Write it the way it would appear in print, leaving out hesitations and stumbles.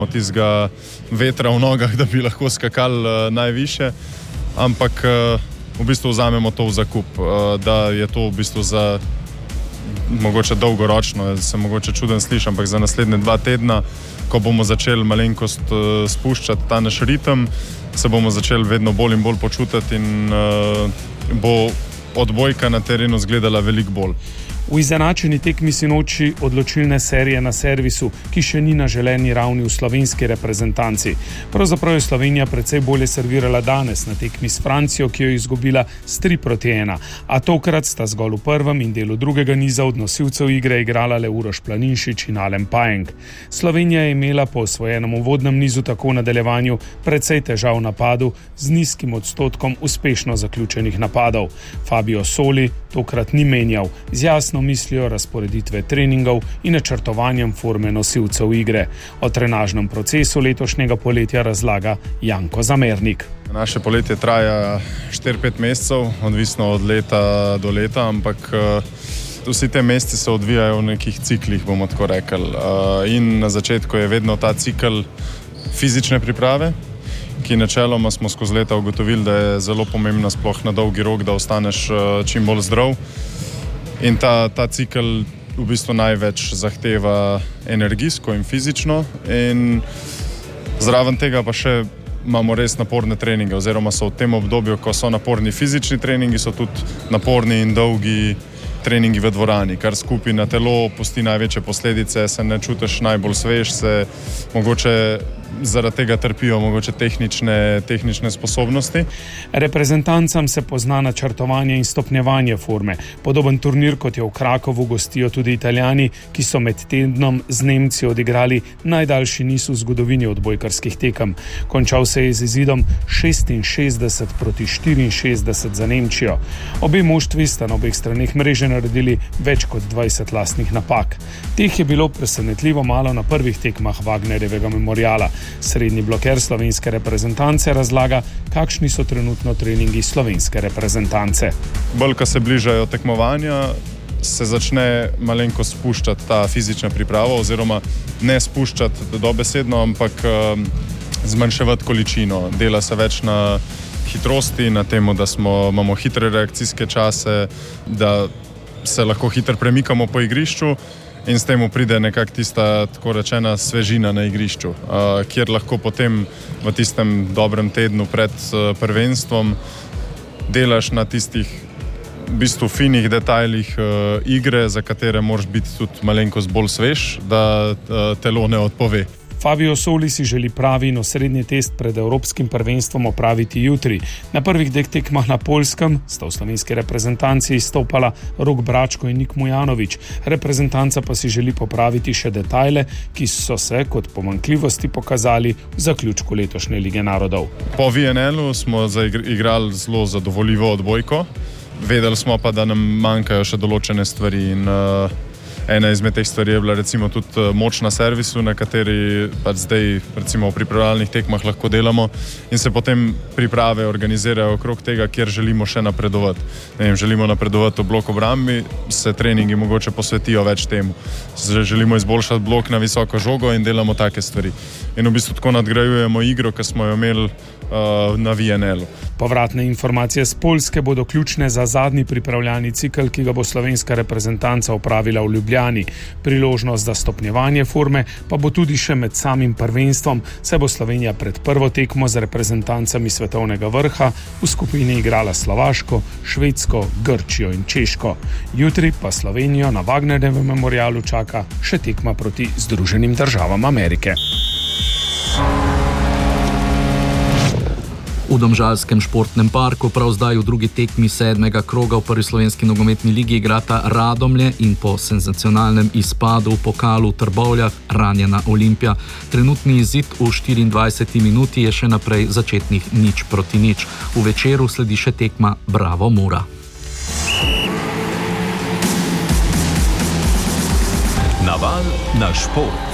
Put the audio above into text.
tistega vetra v nogah, da bi lahko skakali najviše, ampak v bistvu vzamemo to v zakup, da je to v bistvu za mogoče dolgoročno, se mogoče čuden sliši, ampak za naslednje 2 tedna, ko bomo začeli malenkost spuščati ta naš ritem, se bomo začeli vedno bolj in bolj počutiti in bo odbojka na terenu izgledala veliko bolj. V izenačeni tekmi sinoči odločilne serije na servisu, ki še ni na želeni ravni v slovenski reprezentanci. Pravzaprav je Slovenija precej bolje servirala danes na tekmi s Francijo, ki jo je izgubila s 3-1, a tokrat sta zgolj v prvem in delu drugega niza od nosilcev igre igrala le Uroš Planinšič in Alen Pajenk. Slovenija je imela po osvojenem uvodnem nizu tako v nadaljevanju precej težav v napadu z nizkim odstotkom uspešno zaključenih napadov. Fabio Soli tokrat ni menjal, z jasno mislijo razporeditve treningov in načrtovanjem forme nosilcev igre. O trenažnem procesu letošnjega poletja razlaga Janko Zamernik. Naše poletje traja 4-5 mesecev, odvisno od leta do leta, ampak vsi te meseci se odvijajo v nekih ciklih, bomo tako rekli. In na začetku je vedno ta cikl fizične priprave, ki načeloma smo skozi leta ugotovili, da je zelo pomembna sploh na dolgi rok, da ostaneš čim bolj zdrav. In ta cikl v bistvu največ zahteva energijsko in fizično in zraven tega pa še imamo res naporne treninge oziroma so v tem obdobju, ko so naporni fizični treningi, so tudi naporni in dolgi treningi v dvorani, kar skupaj na telo pusti največje posledice, se ne čutiš najbolj svež, se mogoče zaradi tega trpijo mogoče tehnične sposobnosti. Reprezentancam se pozna načrtovanje in stopnjevanje forme. Podoben turnir, kot je v Krakovu, gostijo tudi Italijani, ki so med tednom z Nemci odigrali najdaljši niz v zgodovini odbojkarskih tekem. Končal se je z izidom 66-64 za Nemčijo. Obe moštvi sta na obeh straneh mreže naredili več kot 20 lastnih napak. Teh je bilo presenetljivo malo na prvih tekmah Wagnerjevega memoriala. Srednji bloker slovenske reprezentance razlaga, kakšni so trenutno treningi slovenske reprezentance. Bolj, ko se bližajo tekmovanja, se začne malenko spuščati ta fizična priprava oziroma ne spuščati dobesedno, ampak zmanjševati količino. Dela se več na hitrosti, na temu, da imamo hitre reakcijske čase, da se lahko hitro premikamo po igrišču in s tem pride nekako tista, tako rečena, svežina na igrišču, kjer lahko potem v tistem dobrem tednu pred prvenstvom delaš na tistih v bistvu finih detajlih igre, za katere moraš biti tudi malenkost bolj svež, da telo ne odpove. Fabio Soli si želi pravi in osrednji test pred evropskim prvenstvom opraviti jutri. Na prvih 2 tekmah na Poljskem sta v slovenski reprezentanci izstopala Rok Bračko in Nik Mujanović. Reprezentanca pa si želi popraviti še detajle, ki so se kot pomanjkljivosti pokazali v zaključku letošnje Lige narodov. Po VNL-u smo igrali zelo zadovoljivo odbojko. Vedeli smo pa, da nam manjkajo še določene stvari in ena izmed teh stvari je bila recimo tudi moč na servisu, na kateri pač zdaj recimo v pripravljalnih tekmah lahko delamo in se potem priprave organizirajo okrog tega, kjer želimo še napredovati. Želimo napredovati v blok obrambi, se treningi mogoče posvetijo več temu. Želimo izboljšati blok na visoko žogo in delamo take stvari. In v bistvu tako nadgrajujemo igro, ki smo jo imeli na VNL-u. Povratne informacije z Poljske bodo ključne za zadnji pripravljalni cikel, ki ga bo slovenska reprezentanca opravila v Ljubljani. Priložnost za stopnjevanje forme pa bo tudi še med samim prvenstvom, saj bo Slovenija pred prvo tekmo z reprezentancami svetovnega vrha v skupini igrala Slovaško, Švedsko, Grčijo in Češko. Jutri pa Slovenijo na Wagnerjevem memorialu čaka še tekma proti Združenim državam Amerike. V domžalskem športnem parku prav zdaj v drugi tekmi 7. kroga v prvi slovenski nogometni ligi igrata Radomlje in po senzacionalnem izpadu v pokalu v Trbovljah ranjena Olimpija. Trenutni izid v 24. minuti je še naprej začetnih 0-0. V večeru sledi še tekma Bravo Mura. Naval na šport.